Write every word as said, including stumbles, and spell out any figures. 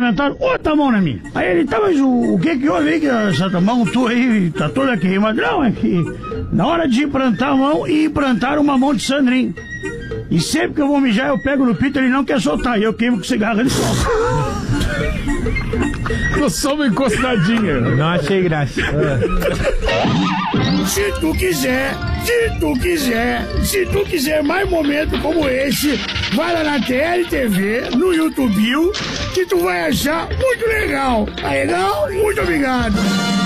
comentário, outra mão na minha. Aí ele, tá, mas o, o que que houve aí, que essa mão tua aí tá toda queimada? Não, é que na hora de implantar a mão, e implantar uma mão de Sandrinho. E sempre que eu vou mijar, eu pego no pito, ele não quer soltar, e eu queimo com cigarro, ele solta. Eu sou uma encostadinha. Não achei graça. Se tu quiser, se tu quiser, se tu quiser mais momentos como esse, vai lá na T L T V, no YouTube, que tu vai achar muito legal. Tá legal? Muito obrigado.